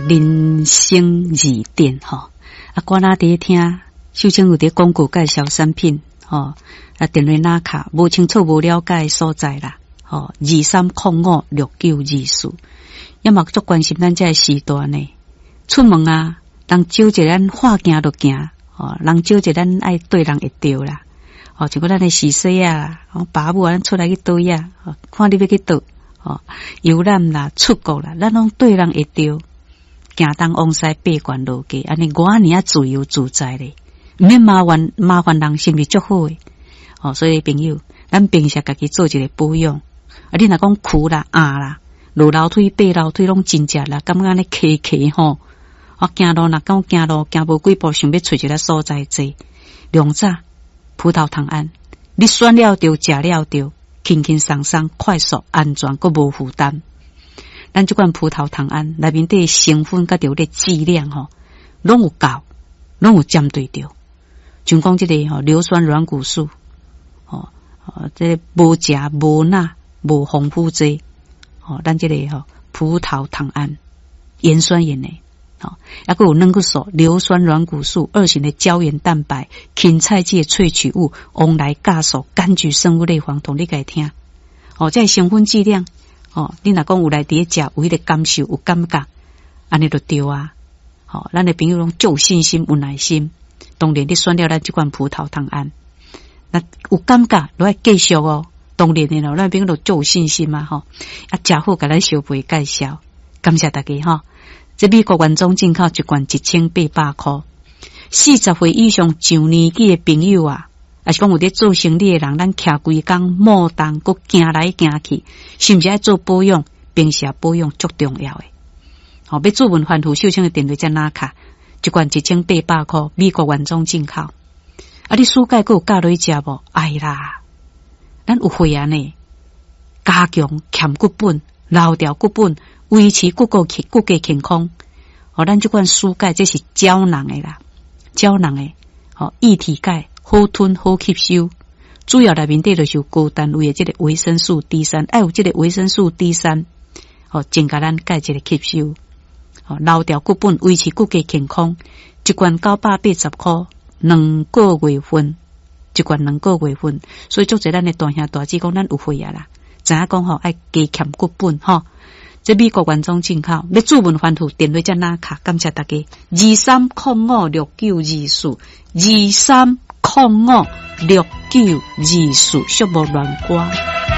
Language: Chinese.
人生二点吼，我那伫听秀清有伫广告介绍产品吼，电话那卡无清楚无了解所在啦吼，23056924，也嘛足关心咱这时段呢。出门啊，人少一咱话行就行，人少一咱爱对人会对啦。像咱的洗洗啊，爸母咱出来去倒呀，看你要去倒，游览啦、出国啦，咱拢对人会对，行东往西八关路街，安尼我呢自由自在咧，唔免麻烦人，是毋是足好诶？所以朋友，咱平时家己做一个保养，你若讲苦啦、啦，落楼梯、爬楼梯拢真正啦，感觉安尼咳吼，行路若讲行路行无几步，想要找一个所在坐，两早。葡萄糖胺，你选了着，食了着，轻轻松松、快速、安全，佮无负担。咱这款葡萄糖胺内面的成分佮着咧质量吼，拢有够，拢有针对着。像讲这个硫酸软骨素，这个无食无钠无丰富剂，咱这个葡萄糖胺盐酸盐诶。还有能够素、硫酸软骨素、2型的胶原蛋白、芹菜剂萃取物、翁来酵素、柑橘生物类黄酮，你该听。这成分剂量，你若讲有来伫食，有迄个感受，有感觉，安尼就对啊。咱的朋友拢足有信心、有耐心。当然，你选了咱这款葡萄糖胺，那有感觉，都要继续哦。当然的咯，咱朋友都足有信心嘛，食好，甲咱小辈介绍，感谢大家这美国原装进口一罐1800块，40岁以上上年纪的朋友啊，还是讲有在做生意的人，咱徛规工莫动，佮行来行去，是毋是爱做保养？平时保养足重要诶。要注文反复秀清的电话在哪卡？一罐1800块，美国原装进口。你暑假佮有教落去食无？哎啦，咱有会员呢，加强欠骨本，留掉骨本。维持骨骼健康，咱这款蔬钙这是胶囊的啦，胶囊的，液体钙好吞好吸收，主要内面底就是有高单位的这个维生素 D3， 爱有这个维生素 D3，增加咱钙质的吸收，留掉骨本，维持骨骼健康，一罐980块，2个月份，一罐2个月份，所以足侪咱的大兄大姊讲咱有会啊啦，知影讲爱加欠骨本这美国原装进口，要注文反复电话在哪卡？感谢大家，23056924，23056924，寂寞乱歌。